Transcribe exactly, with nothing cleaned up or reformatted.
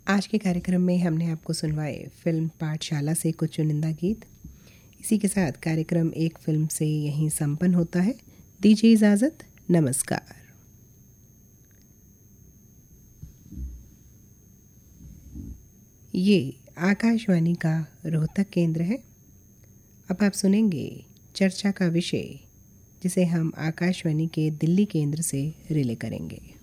आज के कार्यक्रम में हमने आपको सुनवाए फिल्म पाठशाला से कुछ चुनिंदा गीत। इसी के साथ कार्यक्रम एक फिल्म से यहीं संपन्न होता है। दीजिए इजाज़त, नमस्कार। ये आकाशवाणी का रोहतक केंद्र है। अब आप सुनेंगे चर्चा का विषय, जिसे हम आकाशवाणी के दिल्ली केंद्र से रिले करेंगे।